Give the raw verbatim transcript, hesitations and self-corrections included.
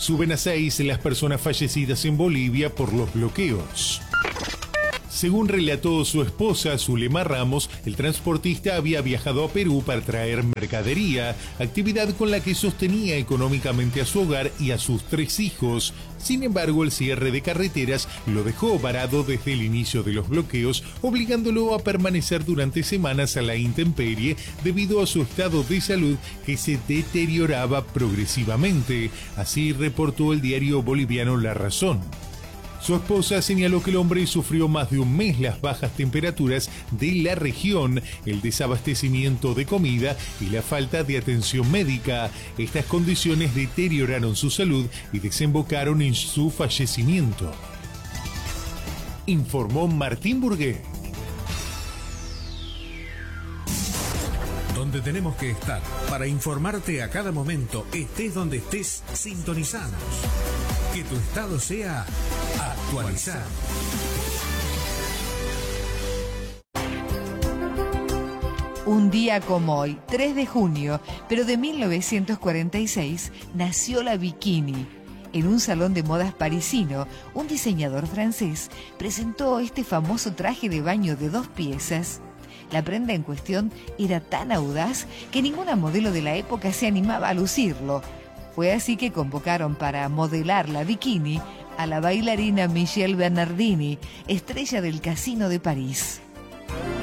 Suben a seis las personas fallecidas en Bolivia por los bloqueos. Según relató su esposa, Zulema Ramos, el transportista había viajado a Perú para traer mercadería, actividad con la que sostenía económicamente a su hogar y a sus tres hijos. Sin embargo, el cierre de carreteras lo dejó varado desde el inicio de los bloqueos, obligándolo a permanecer durante semanas a la intemperie debido a su estado de salud que se deterioraba progresivamente. Así reportó el diario boliviano La Razón. Su esposa señaló que el hombre sufrió más de un mes las bajas temperaturas de la región, el desabastecimiento de comida y la falta de atención médica. Estas condiciones deterioraron su salud y desembocaron en su fallecimiento. Informó Martín Burgué. Donde tenemos que estar para informarte a cada momento, estés donde estés, sintonizanos. Que tu estado sea actualizado. Un día como hoy, tres de junio, pero de mil novecientos cuarenta y seis, nació la bikini. En un salón de modas parisino, un diseñador francés presentó este famoso traje de baño de dos piezas. La prenda en cuestión era tan audaz que ninguna modelo de la época se animaba a lucirlo. Fue así que convocaron para modelar la bikini a la bailarina Michelle Bernardini, estrella del Casino de París.